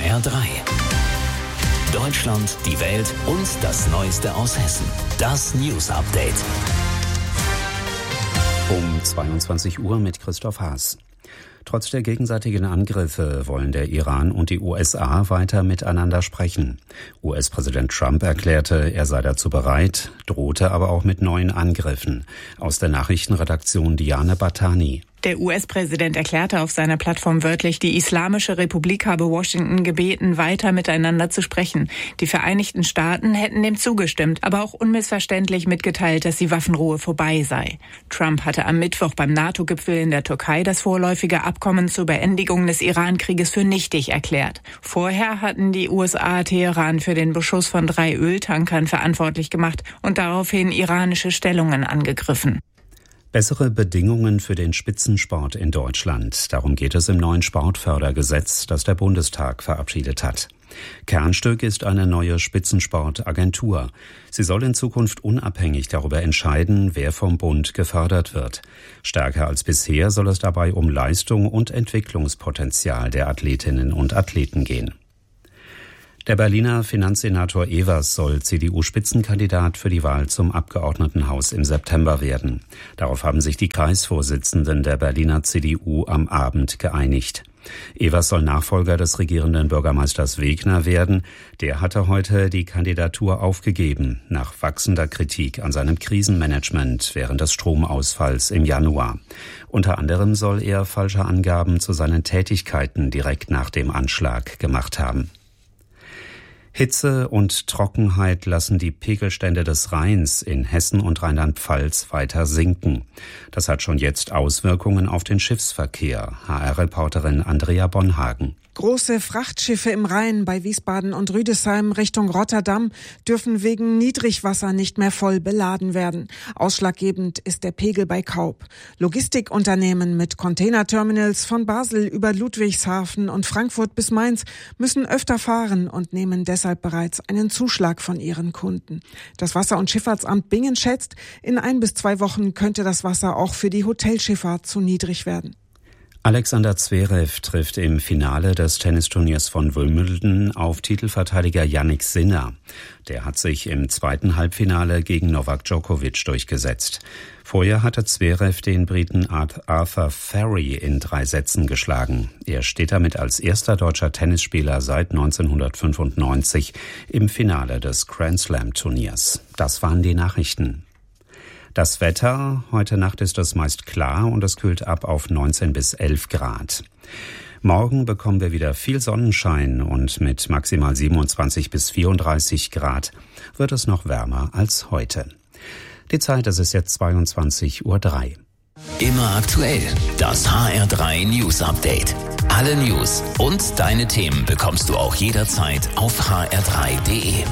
HR3. Deutschland, die Welt und das Neueste aus Hessen. Das News Update. Um 22 Uhr mit Christoph Haas. Trotz der gegenseitigen Angriffe wollen der Iran und die USA weiter miteinander sprechen. US-Präsident Trump erklärte, er sei dazu bereit, drohte aber auch mit neuen Angriffen. Aus der Nachrichtenredaktion Diane Batani. Der US-Präsident erklärte auf seiner Plattform wörtlich, die Islamische Republik habe Washington gebeten, weiter miteinander zu sprechen. Die Vereinigten Staaten hätten dem zugestimmt, aber auch unmissverständlich mitgeteilt, dass die Waffenruhe vorbei sei. Trump hatte am Mittwoch beim NATO-Gipfel in der Türkei das vorläufige Abkommen zur Beendigung des Iran-Krieges für nichtig erklärt. Vorher hatten die USA Teheran für den Beschuss von 3 Öltankern verantwortlich gemacht und daraufhin iranische Stellungen angegriffen. Bessere Bedingungen für den Spitzensport in Deutschland. Darum geht es im neuen Sportfördergesetz, das der Bundestag verabschiedet hat. Kernstück ist eine neue Spitzensportagentur. Sie soll in Zukunft unabhängig darüber entscheiden, wer vom Bund gefördert wird. Stärker als bisher soll es dabei um Leistung und Entwicklungspotenzial der Athletinnen und Athleten gehen. Der Berliner Finanzsenator Evers soll CDU-Spitzenkandidat für die Wahl zum Abgeordnetenhaus im September werden. Darauf haben sich die Kreisvorsitzenden der Berliner CDU am Abend geeinigt. Evers soll Nachfolger des regierenden Bürgermeisters Wegner werden. Der hatte heute die Kandidatur aufgegeben, nach wachsender Kritik an seinem Krisenmanagement während des Stromausfalls im Januar. Unter anderem soll er falsche Angaben zu seinen Tätigkeiten direkt nach dem Anschlag gemacht haben. Hitze und Trockenheit lassen die Pegelstände des Rheins in Hessen und Rheinland-Pfalz weiter sinken. Das hat schon jetzt Auswirkungen auf den Schiffsverkehr. HR-Reporterin Andrea Bonhagen. Große Frachtschiffe im Rhein bei Wiesbaden und Rüdesheim Richtung Rotterdam dürfen wegen Niedrigwasser nicht mehr voll beladen werden. Ausschlaggebend ist der Pegel bei Kaub. Logistikunternehmen mit Containerterminals von Basel über Ludwigshafen und Frankfurt bis Mainz müssen öfter fahren und nehmen deshalb bereits einen Zuschlag von ihren Kunden. Das Wasser- und Schifffahrtsamt Bingen schätzt, in 1 bis 2 Wochen könnte das Wasser auch für die Hotelschifffahrt zu niedrig werden. Alexander Zverev trifft im Finale des Tennisturniers von Wimbledon auf Titelverteidiger Jannik Sinner. Der hat sich im zweiten Halbfinale gegen Novak Djokovic durchgesetzt. Vorher hatte Zverev den Briten Arthur Ferry in 3 Sätzen geschlagen. Er steht damit als erster deutscher Tennisspieler seit 1995 im Finale des Grand Slam Turniers. Das waren die Nachrichten. Das Wetter, heute Nacht ist es meist klar und es kühlt ab auf 19 bis 11 Grad. Morgen bekommen wir wieder viel Sonnenschein und mit maximal 27 bis 34 Grad wird es noch wärmer als heute. Die Zeit, es ist jetzt 22:03 Uhr. Immer aktuell, das HR3 News Update. Alle News und deine Themen bekommst du auch jederzeit auf hr3.de.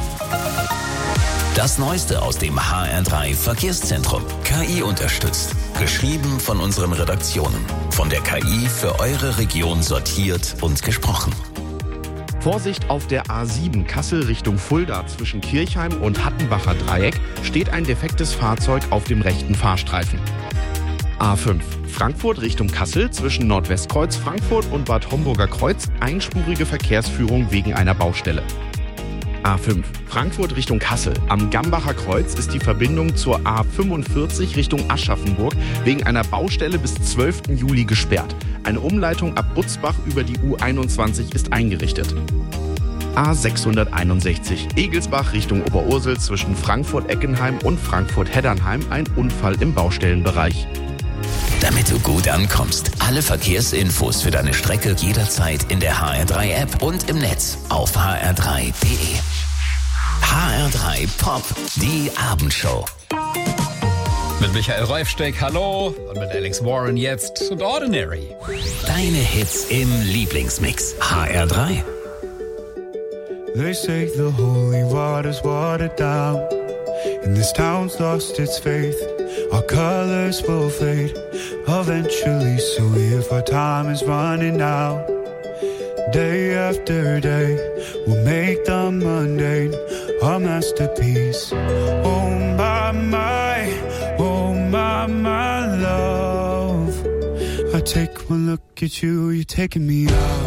Das Neueste aus dem HR3 Verkehrszentrum. KI unterstützt. Geschrieben von unseren Redaktionen. Von der KI für eure Region sortiert und gesprochen. Vorsicht, auf der A7 Kassel Richtung Fulda zwischen Kirchheim und Hattenbacher Dreieck steht ein defektes Fahrzeug auf dem rechten Fahrstreifen. A5 Frankfurt Richtung Kassel zwischen Nordwestkreuz Frankfurt und Bad Homburger Kreuz einspurige Verkehrsführung wegen einer Baustelle. A5 Frankfurt Richtung Kassel. Am Gambacher Kreuz ist die Verbindung zur A45 Richtung Aschaffenburg wegen einer Baustelle bis 12. Juli gesperrt. Eine Umleitung ab Butzbach über die U21 ist eingerichtet. A661 Egelsbach Richtung Oberursel zwischen Frankfurt-Eckenheim und Frankfurt-Heddernheim ein Unfall im Baustellenbereich. Damit du gut ankommst, alle Verkehrsinfos für deine Strecke jederzeit in der HR3-App und im Netz auf hr3.de. HR3 Pop, die Abendshow. Mit Michael Reifsteck, hallo. Und mit Alex Warren jetzt und Ordinary. Deine Hits im Lieblingsmix. HR3. They say the holy water's watered down, and this town's lost its faith. Our colors will fade eventually, so if our time is running out, day after day, we'll make the mundane our masterpiece. Oh my love, I take one look at you, you're taking me out.